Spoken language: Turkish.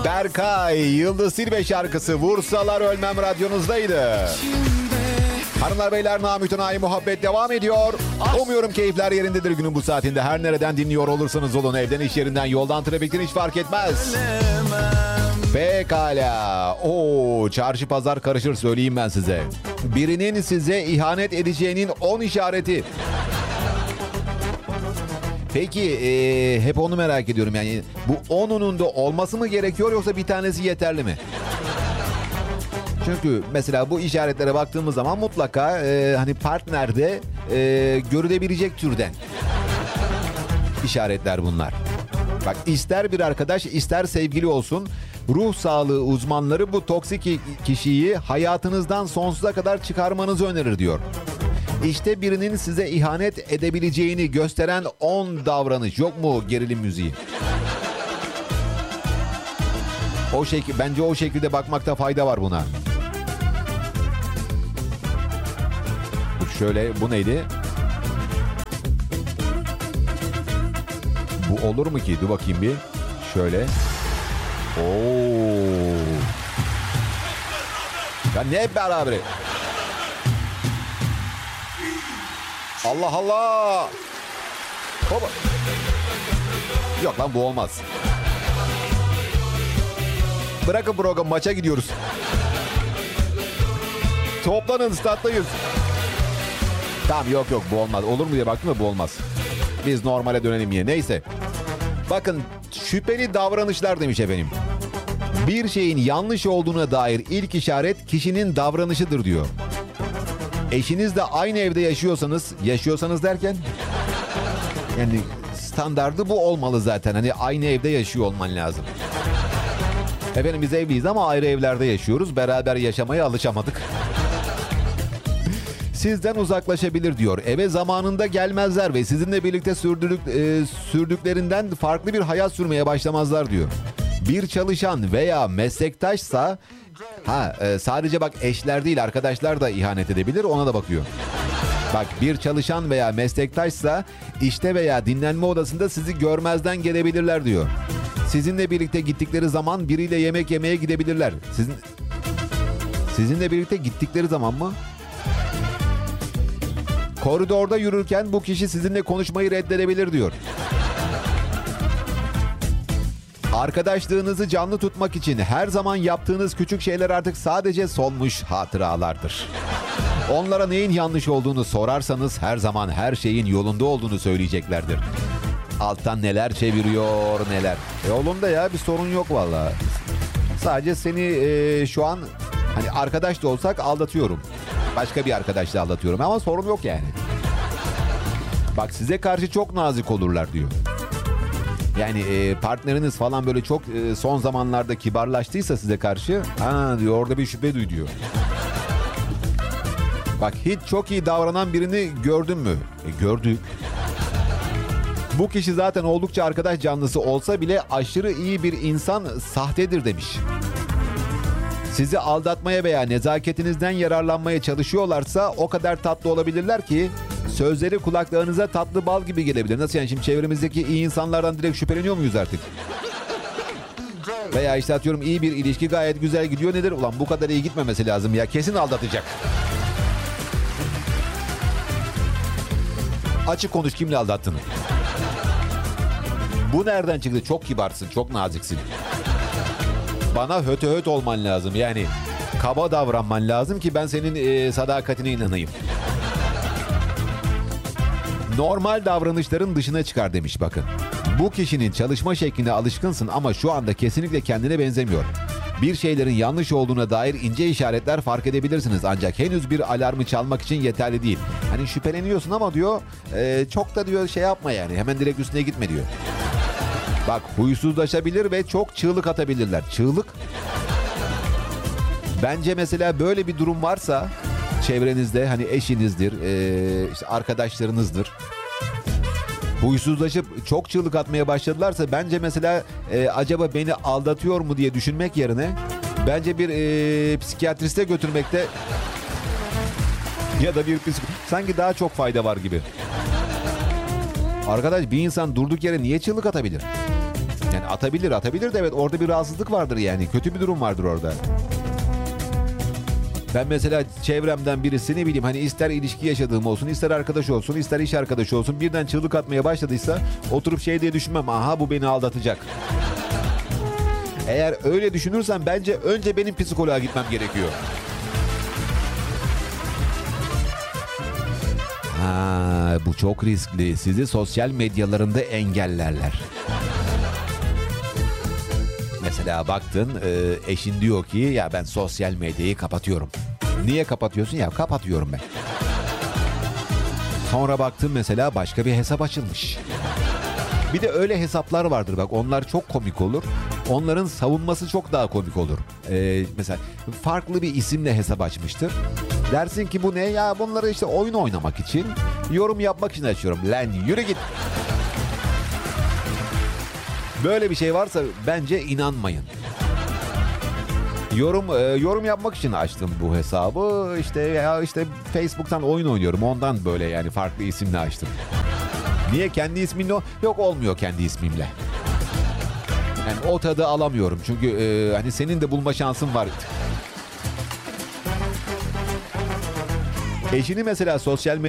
Berkay, Yıldız Silbe şarkısı Vursalar Ölmem radyonuzdaydı. Hanımlar beyler, namütenayi muhabbet devam ediyor. Umuyorum keyifler yerindedir günün bu saatinde. Her nereden dinliyor olursanız olun, evden, iş yerinden, yoldan, trafikten hiç fark etmez. Pekala. Çarşı pazar karışır, söyleyeyim ben size. Birinin size ihanet edeceğinin 10 işareti. Peki hep onu merak ediyorum, yani bu 10'unun da olması mı gerekiyor yoksa bir tanesi yeterli mi? Çünkü mesela bu işaretlere baktığımız zaman mutlaka hani partnerde görülebilecek türden işaretler bunlar. Bak, ister bir arkadaş ister sevgili olsun, ruh sağlığı uzmanları bu toksik kişiyi hayatınızdan sonsuza kadar çıkarmanızı önerir diyor. İşte birinin size ihanet edebileceğini gösteren 10 davranış. Yok mu gerilim müziği? Bence o şekilde bakmakta fayda var buna. Şöyle, bu neydi? Bu olur mu ki? Dur bakayım bir. Şöyle. Ya ne beraber? Allah Allah. Baba. Yok lan, bu olmaz. Bırakın program, maça gidiyoruz. Toplanın, stat'tayız. Tamam, yok bu olmaz. Olur mu diye baktım da bu olmaz. Biz normale dönelim yine. Neyse. Bakın, şüpheli davranışlar demiş efendim. Bir şeyin yanlış olduğuna dair ilk işaret kişinin davranışıdır diyor. Eşinizle aynı evde yaşıyorsanız derken, yani standardı bu olmalı zaten. Hani aynı evde yaşıyor olman lazım. Efendim, biz evliyiz ama ayrı evlerde yaşıyoruz. Beraber yaşamaya alışamadık. Sizden uzaklaşabilir diyor. Eve zamanında gelmezler ve sizinle birlikte sürdüklerinden farklı bir hayat sürmeye başlamazlar diyor. Bir çalışan veya meslektaşsa, sadece bak eşler değil arkadaşlar da ihanet edebilir, ona da bakıyor. Bak, bir çalışan veya meslektaşsa işte veya dinlenme odasında sizi görmezden gelebilirler diyor. Sizinle birlikte gittikleri zaman biriyle yemek yemeye gidebilirler. Sizinle birlikte gittikleri zaman mı? Koridorda yürürken bu kişi sizinle konuşmayı reddedebilir diyor. Arkadaşlığınızı canlı tutmak için her zaman yaptığınız küçük şeyler artık sadece solmuş hatıralardır. Onlara neyin yanlış olduğunu sorarsanız her zaman her şeyin yolunda olduğunu söyleyeceklerdir. Alttan neler çeviriyor neler. Yolunda ya, bir sorun yok vallahi. Sadece seni şu an hani arkadaş da olsak aldatıyorum. Başka bir arkadaşla aldatıyorum ama sorun yok yani. Bak, size karşı çok nazik olurlar diyor. Yani partneriniz falan böyle çok son zamanlarda kibarlaştıysa size karşı, diyor, orada bir şüphe duy diyor. Bak, hiç çok iyi davranan birini gördün mü? Gördük. Bu kişi zaten oldukça arkadaş canlısı olsa bile aşırı iyi bir insan sahtedir demiş. Sizi aldatmaya veya nezaketinizden yararlanmaya çalışıyorlarsa o kadar tatlı olabilirler ki sözleri kulaklarınıza tatlı bal gibi gelebilir. Nasıl yani, şimdi çevremizdeki iyi insanlardan direkt şüpheleniyor muyuz artık? Veya işte atıyorum, iyi bir ilişki gayet güzel gidiyor, nedir? Ulan bu kadar iyi gitmemesi lazım ya, kesin aldatacak. Açık konuş, kimle aldattın? Bu nereden çıktı? Çok kibarsın, çok naziksin. Bana höt olman lazım. Yani kaba davranman lazım ki ben senin sadakatine inanayım. Normal davranışların dışına çıkar demiş bakın. Bu kişinin çalışma şekline alışkınsın ama şu anda kesinlikle kendine benzemiyor. Bir şeylerin yanlış olduğuna dair ince işaretler fark edebilirsiniz. Ancak henüz bir alarmı çalmak için yeterli değil. Hani şüpheleniyorsun ama diyor çok da diyor şey yapma yani. Hemen direkt üstüne gitme diyor. Bak, huysuzlaşabilir ve çok çığlık atabilirler. Çığlık? Bence mesela böyle bir durum varsa çevrenizde, hani eşinizdir, işte arkadaşlarınızdır. Huysuzlaşıp çok çığlık atmaya başladılarsa bence mesela acaba beni aldatıyor mu diye düşünmek yerine bence bir psikiyatriste götürmekte ya da sanki daha çok fayda var gibi. Arkadaş, bir insan durduk yere niye çığlık atabilir? Yani atabilir de evet, orada bir rahatsızlık vardır yani. Kötü bir durum vardır orada. Ben mesela çevremden birisi, ne bileyim, hani ister ilişki yaşadığım olsun, ister arkadaş olsun, ister iş arkadaşı olsun, birden çığlık atmaya başladıysa oturup şey diye düşünmem. Aha, bu beni aldatacak. Eğer öyle düşünürsen bence önce benim psikoloğa gitmem gerekiyor. Bu çok riskli. Sizi sosyal medyalarında engellerler. Mesela baktın, eşin diyor ki ya ben sosyal medyayı kapatıyorum. Niye kapatıyorsun? Ya kapatıyorum ben. Sonra baktın mesela başka bir hesap açılmış. Bir de öyle hesaplar vardır bak, onlar çok komik olur. Onların savunması çok daha komik olur. Mesela farklı bir isimle hesap açmıştır. Dersin ki bu ne ya, bunları işte oyun oynamak için, yorum yapmak için açıyorum. Lan yürü git. Böyle bir şey varsa bence inanmayın. Yorum yapmak için açtım bu hesabı. İşte Facebook'tan oyun oynuyorum. Ondan böyle yani farklı isimle açtım. Niye, kendi isminle? Yok, olmuyor kendi ismimle. Yani o tadı alamıyorum. Çünkü hani senin de bulma şansın var. Eşini mesela sosyal